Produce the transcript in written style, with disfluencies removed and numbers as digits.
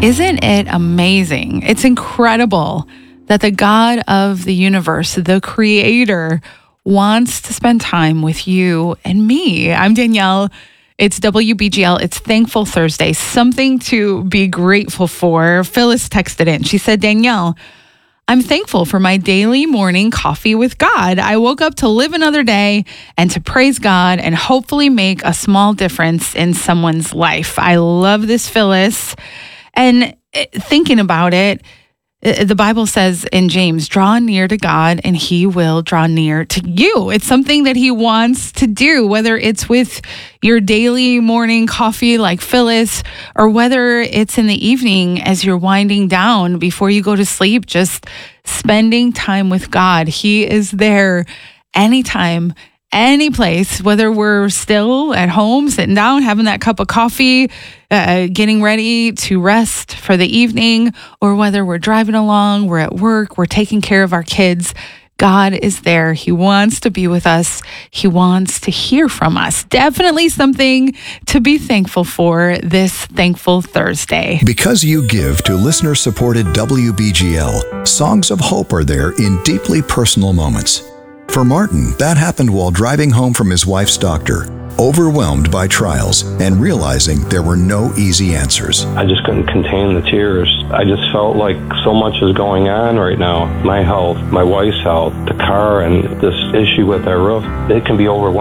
Isn't it amazing? It's incredible that the God of the universe, the creator, wants to spend time with you and me. I'm Danielle. It's WBGL. It's Thankful Thursday. Something to be grateful for. Phyllis texted in. She said, Danielle, I'm thankful for my daily morning coffee with God. I woke up to live another day and to praise God and hopefully make a small difference in someone's life. I love this, Phyllis. And thinking about it, the Bible says in James, draw near to God and he will draw near to you. It's something that he wants to do, whether it's with your daily morning coffee like Phyllis, or whether it's in the evening as you're winding down before you go to sleep, just spending time with God. He is there anytime, any place, whether we're still at home, sitting down, having that cup of coffee, getting ready to rest for the evening, or whether we're driving along, we're at work, we're taking care of our kids. God is there. He wants to be with us. He wants to hear from us. Definitely something to be thankful for this Thankful Thursday. Because you give to listener-supported WBGL, songs of hope are there in deeply personal moments. For Martin, that happened while driving home from his wife's doctor, overwhelmed by trials and realizing there were no easy answers. I just couldn't contain the tears. I just felt like so much is going on right now. My health, my wife's health, the car, and this issue with our roof, it can be overwhelming.